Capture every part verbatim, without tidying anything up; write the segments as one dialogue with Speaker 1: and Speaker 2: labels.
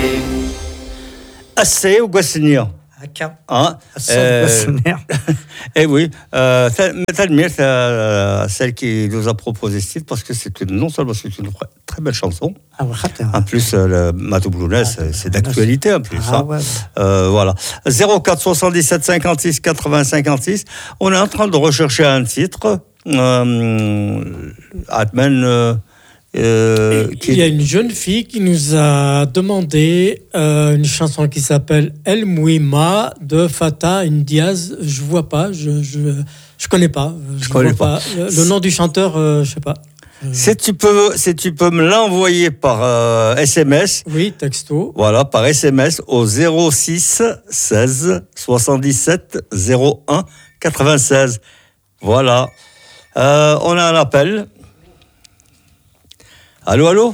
Speaker 1: Assez ou Guassignan.
Speaker 2: Ah,
Speaker 1: eh oui, euh, celle qui nous a proposé ce titre, parce que c'est une, non seulement c'est une très belle chanson, en plus le Matou Blounet, c'est, c'est d'actualité en plus.
Speaker 2: Ah,
Speaker 1: hein.
Speaker 2: ouais.
Speaker 1: euh, voilà. zéro quatre soixante-dix-sept cinquante-six quatre-vingts cinquante-six. On est en train de rechercher un titre. Euh, Atmen. Euh,
Speaker 3: Euh, qui... Il y a une jeune fille qui nous a demandé euh, une chanson qui s'appelle El Mouima de Fatah Ndiaz. Je vois pas, je je je connais pas. Je,
Speaker 1: je connais
Speaker 3: vois
Speaker 1: pas.
Speaker 3: pas. Le, le nom du chanteur, euh, je sais pas. Euh...
Speaker 1: Si tu peux, si tu peux me l'envoyer par euh, S M S.
Speaker 3: Oui, texto.
Speaker 1: Voilà, par S M S au zéro six seize soixante-dix-sept zéro un quatre-vingt-seize. Voilà. Euh, on a un appel. Allô, allô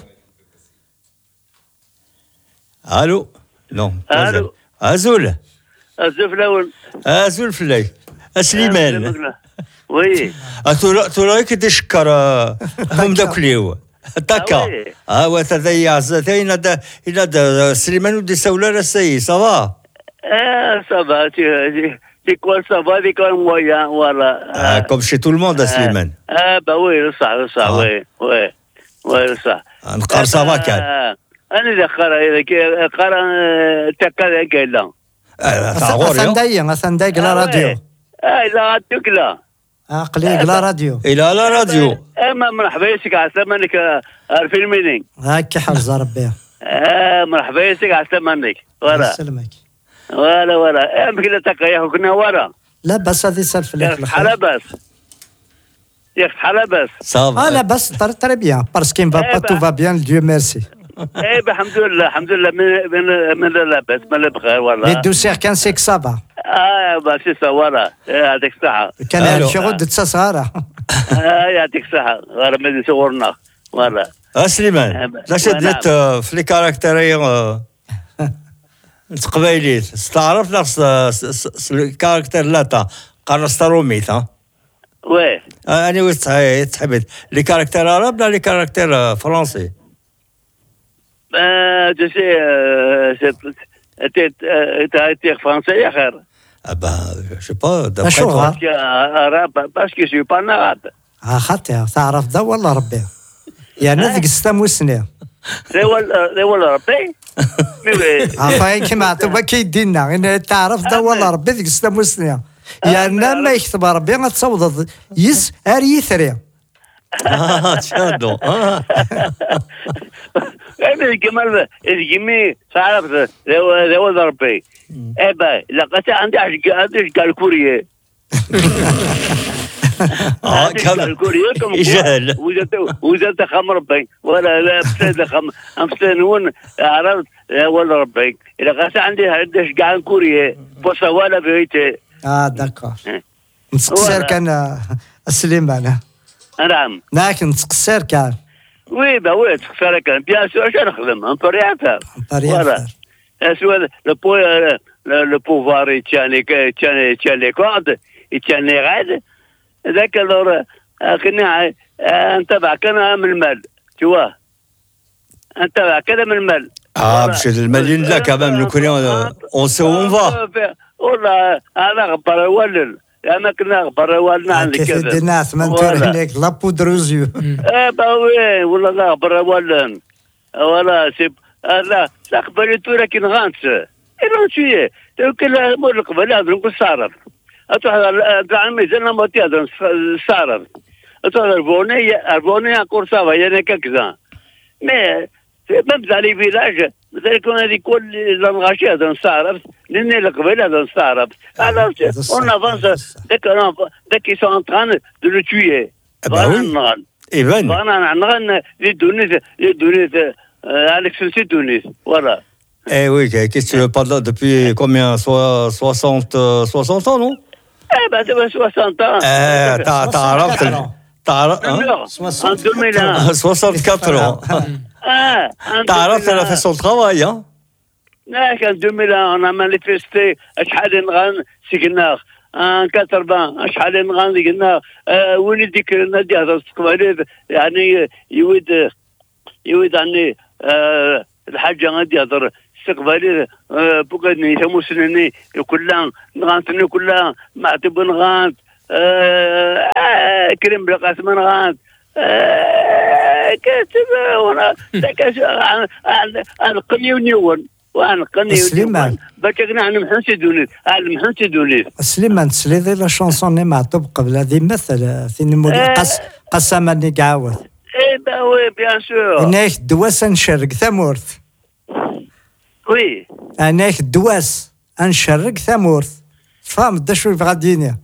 Speaker 1: Allô Non.
Speaker 4: Allô
Speaker 1: Azoul
Speaker 4: Azoul Flaoul.
Speaker 1: Azoul Flay. Asliman.
Speaker 4: Oui.
Speaker 1: Tu l'as que تشكر هم داكليو تاكا اه وتذي عزتين هذا هذا سليمان ودي سولا سي صافا
Speaker 4: اه صافا c'est quoi ça va avec un moyen voilà
Speaker 1: ah, comme chez tout le monde à Slimane
Speaker 4: ah bah oui ça ça oui oui oui ça
Speaker 1: نقار صافا كان
Speaker 4: انا اذا قرا قرا تكا كلا
Speaker 2: سنداي سنداي لا راديو
Speaker 4: اه لا راديو كلا
Speaker 2: عقلي لا راديو
Speaker 1: الى لا راديو
Speaker 4: اما مرحبا يسك عسى منك الفيلمين
Speaker 2: هاك حرز ربي
Speaker 4: اه مرحبا يسك عسى منك ورا
Speaker 2: يسلمك
Speaker 4: ولا ولا ام كده تقيا كنا ورا
Speaker 2: لا بس هذه سالفه
Speaker 4: يا حلا بس يا حلا بس
Speaker 1: صافي
Speaker 2: اه لا بس ترى بيان باسكو با با تو فا بيان ديو ميرسي
Speaker 4: ايه الحمد لله الحمد لله من من لاباس من بخير والله
Speaker 2: لي دوسير كان سيك صافا
Speaker 4: اه بس صورا يعطيك الصحه
Speaker 2: كان شغل دت صغاره
Speaker 4: اه يعطيك الصحه غير ما صورنا والله
Speaker 1: سليمان لاش ديت في لي كاركتير تقبايليت تعرف نفس الكاركتير لا تاع قرصتروميت ها
Speaker 4: وي
Speaker 1: انا ويت تحب لي كاركتير عرب ولا لي كاركتير فرنسي
Speaker 4: اه جو سي تي تي فرنسي يا خير
Speaker 1: ah ben je sais pas
Speaker 2: d'après toi
Speaker 4: parce que arabe parce que je suis pas arabe
Speaker 2: اه خاطر تعرف ذا والله ربي يا نذق استموسني
Speaker 4: ريول ريول ربي
Speaker 2: عفاي كما تبا كيدينا ان تعرف ذا والله ربي ذق استموسني يا ما يكتب ربي غتصوض يس اري ثري
Speaker 1: اه شادو اه
Speaker 4: انا كمال الجمي تعرف ريول ربي ايبا لقيت عندي عندي كالكوريه
Speaker 1: اه كم يجهل
Speaker 4: وزاد خمر ربي ولا لا بسد خم امسنون عرفت ولا ربي لقيت عندي عندي كاع كوريه بوصه ولا بيتي
Speaker 2: اه داكور نتقصر كان سليمان
Speaker 4: نعم
Speaker 2: لكن نتقصر كان
Speaker 4: وي با وي تقصر كان بيان سور اش نخدم ان بريات
Speaker 2: فوالا
Speaker 4: سوا لو بو le pouvoir il tient les tient les tient les cordes il tient les raids ذاك الدور كنا نتبع كنا من المال tu vois نتبع كذا من المال
Speaker 1: اه باش المال لا كمان لو كنا on sait où on va
Speaker 4: والله انا غبر ولل انا كنا غبر ولنا عند كذا
Speaker 2: كيف الناس ما نتور هناك لا بودروزيو
Speaker 4: اه با وي والله لا غبر ولن ولا سي لا لا قبلت ولكن غانس إلا شيء كل مر قبل هذا نقول صارف أتوه هذا ميزان ما تيادن صارف أتوه البونية البونية كورسا ويانا كذا ما مبدأ لي فيلاج ذلك هذه كل الانغاشي هذا صارف لأن اللي قبل هذا صارف alors on avance dès que dès qu'ils sont en train de le tuer
Speaker 1: voilà et ben
Speaker 4: voilà on a les données les données à l'excès Tunis voilà.
Speaker 1: Eh oui, qu'est-ce que tu veux pas là depuis combien soixante soixante ans, non?
Speaker 4: Eh ben, c'est soixante ans.
Speaker 1: Eh, t'as t'as t'as
Speaker 4: en deux mille un.
Speaker 1: soixante-quatre ans.
Speaker 4: Ah,
Speaker 1: t'as elle a fait son travail, hein?
Speaker 4: En deux mille un, on a manifesté شحال نغان سيكناغ ان quatre-vingts شحال نغان سيكناغ وين ديك النادي هذا يعني يود يود يعني الحاجة غادي يهضر استقبالي بوكا يسمو سنيني كلها نغانتني كلها معتب نغانت كريم بالقاسم نغانت كاتب وانا عن قني ونيون وعن قني
Speaker 2: سليمان
Speaker 4: باش كنا عن محنسي دونيت عن محنسي دونيت
Speaker 2: سليمان سليدي لا شونسون معتب قبل هذه مثل ثين مولي قس قسما قعاوت
Speaker 4: اي با وي بيان سور
Speaker 2: هناك دواس نشرق ثمورث
Speaker 4: وي
Speaker 2: هناك دواس نشرق ثمورث فهم دا شوي بغادينيا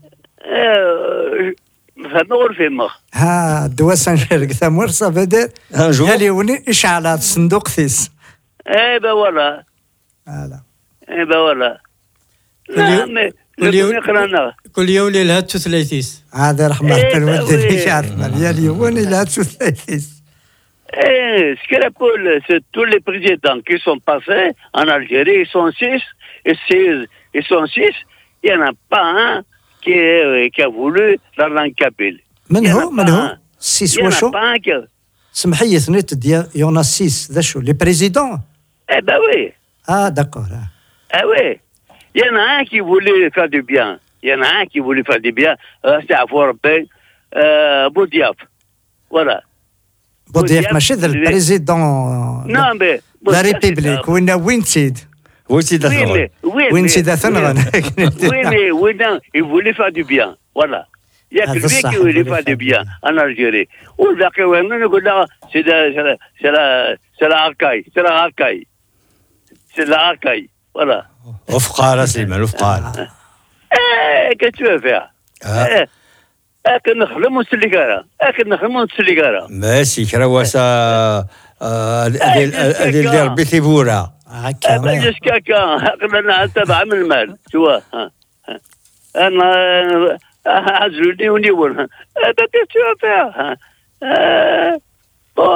Speaker 4: فما غرفي مخ
Speaker 2: ها دواس نشرق ثمورث صافي يالي وني اشعل هذا الصندوق ثيس
Speaker 4: اي با ولا
Speaker 2: هلا
Speaker 4: اي با ولا
Speaker 3: كل يوم كل يوم لها تثليثيس
Speaker 2: هذا رحمة الله والدنيا شعرنا ديال يوم لها تثليثيس
Speaker 4: Eh, ce qu'elle appelle, c'est tous les présidents qui sont passés en Algérie, ils sont six, et six, ils sont six, il n'y en a pas un qui, est, qui a voulu la langue kabyle.
Speaker 2: من هو من هو سيس
Speaker 4: Il n'y en
Speaker 2: وشو
Speaker 4: a pas un qui...
Speaker 2: سمحي لي ثنيت ديال يونا سيس ذا شو لي بريزيدون
Speaker 4: Eh ben oui,
Speaker 2: اه داكور
Speaker 4: ah oui. Il y en a un qui voulait faire du bien. Il y en a un qui voulait faire du bien. Euh, c'est à Fort-Pay, euh, Boudiaf. Voilà.
Speaker 2: بوضيف ماشي ذا البريزيدون
Speaker 4: Non, mais...
Speaker 2: لا ريبيبليك وين وين تيد
Speaker 1: وين سيد
Speaker 4: Oui, mais... Oui,
Speaker 2: وين
Speaker 4: mais-
Speaker 2: تيد ثنغن
Speaker 4: Oui, mais oui, non, il voulait faire du bien. Voilà. Il n'y a
Speaker 2: Ah,
Speaker 4: que
Speaker 2: c'est
Speaker 4: lui
Speaker 2: ça,
Speaker 4: qui
Speaker 2: il
Speaker 4: voulait
Speaker 2: voulait
Speaker 4: faire
Speaker 2: faire
Speaker 4: du
Speaker 2: du
Speaker 4: bien
Speaker 2: bien.
Speaker 4: en Algérie. Ou d'accord, c'est la, c'est la, c'est la, c'est la racaille, c'est la racaille. C'est la racaille. Voilà.
Speaker 1: وفقارة سليمان وفقارة.
Speaker 4: Eh, qu'est-ce que tu veux faire?
Speaker 1: Ah.
Speaker 4: Eh, eh, que نخدموا السليكارة. Eh, que نخدموا السليكارة.
Speaker 1: ماشي كرواسة هذه اللي ربي ثيبورة.
Speaker 4: Eh ben, jusqu'à quand? قلنا تبع من المال. Tu vois. hein, hein. أنا عزلوني ونيون. Eh ben, qu'est-ce que tu veux faire? hein? Euh, bon,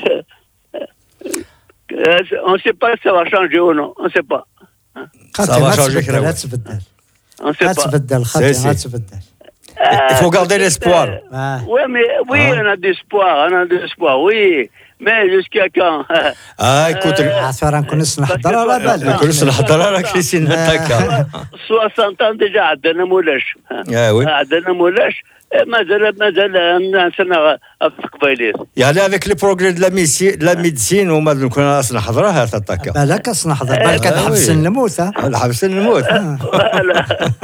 Speaker 4: euh, on ne sait pas si ça va changer ou non. On ne sait pas.
Speaker 2: خاطر
Speaker 1: va changer
Speaker 2: غتبدل
Speaker 1: كراوة.
Speaker 2: غتبدل
Speaker 4: On ne sait pas.
Speaker 2: غتبدل
Speaker 1: سي-
Speaker 2: خاطر
Speaker 1: سي.
Speaker 2: غتبدل
Speaker 1: Il faut garder l'espoir.
Speaker 2: آه.
Speaker 4: Oui, mais oui,
Speaker 1: Hein?
Speaker 4: on a de l'espoir, on a de l'espoir, oui. Mais jusqu'à quand?
Speaker 1: اه écoute
Speaker 2: عثرة نكون نحضر على بالك
Speaker 1: كل سنة حضر لك في سنة تاكا.
Speaker 4: soixante ans déjà عندنا مولاش.
Speaker 1: اه وي.
Speaker 4: عندنا مولاش مازال مازال عندنا سنة في قبيلات.
Speaker 1: يعني avec les progrès de la médecine, de la médecine وما نكون اصلا حضرها تاكا.
Speaker 2: بالك اصلا نحضر بالك
Speaker 1: آه،
Speaker 2: حبس
Speaker 1: وي.
Speaker 2: النموت ها
Speaker 1: الحبس الموت.
Speaker 4: Voilà.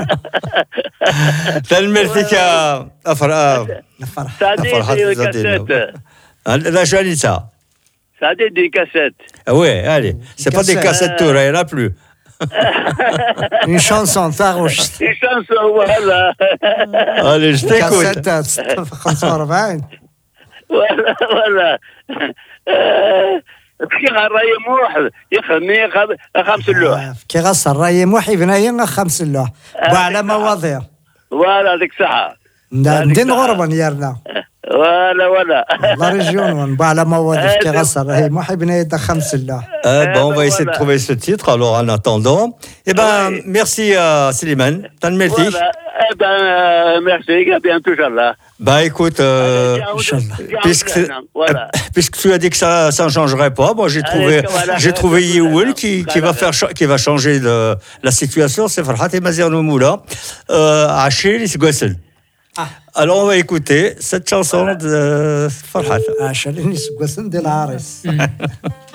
Speaker 1: تلمرتك افر
Speaker 2: نفرح
Speaker 4: Ça a des
Speaker 1: فرحات
Speaker 4: des
Speaker 1: زادين.
Speaker 4: cassettes.
Speaker 1: لا جانيتا.
Speaker 4: Ça a des des cassettes.
Speaker 1: Ah ouais, allez, c'est pas des
Speaker 2: Cassette.
Speaker 1: cassettes tour, il n'y en a plus.
Speaker 2: une chanson تاغوش
Speaker 4: Une chanson, voilà.
Speaker 1: Allez, je t'écoute.
Speaker 2: كاسات ستة خمسة وأربعين
Speaker 4: voilà, voilà. كي غراية موحد يخمي خمس اللوح.
Speaker 2: كي غص الراي موحي بنايا خمس اللوح وعلى مواضيع
Speaker 4: فوالا ديك الساعة.
Speaker 2: ندين غربا يارنا
Speaker 4: Voilà, voilà.
Speaker 2: لا ريجيون على مواضيع كي غص الراي موحي بنايا خمس اللوح
Speaker 1: Euh, bon, on va
Speaker 4: ben
Speaker 1: essayer de
Speaker 4: voilà.
Speaker 1: trouver ce titre, alors en attendant. Eh ben,
Speaker 4: Oui.
Speaker 1: merci à Slimane. T'as le merci.
Speaker 4: Voilà. Eh ben, euh, merci, à bientôt, Inch'Allah.
Speaker 1: Bah écoute, euh,
Speaker 2: Inch'Allah.
Speaker 1: puisque,
Speaker 4: Voilà.
Speaker 1: puisque tu as dit que ça ça ne changerait pas, moi j'ai trouvé,
Speaker 4: voilà.
Speaker 1: j'ai trouvé Yehoul qui, qui va
Speaker 4: Voilà.
Speaker 1: faire cha- qui va changer de, la situation. C'est Farhat et Mazir Noumoula. Euh, Achille Isgossel. Alors on va écouter cette chanson de Farhat.
Speaker 2: عشان نسقسن ديال العريس